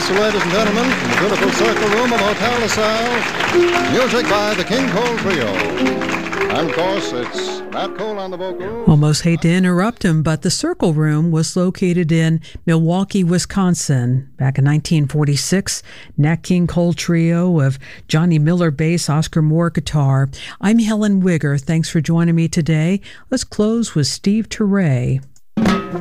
Yes, ladies and gentlemen, from the beautiful Circle Room of Hotel LaSalle, music by the King Cole Trio. And, of course, it's Nat Cole on the vocals. Almost hate to interrupt him, but the Circle Room was located in Milwaukee, Wisconsin. Back in 1946, Nat King Cole Trio of Johnny Miller bass, Oscar Moore guitar. I'm Helen Wigger. Thanks for joining me today. Let's close with Steve Turre.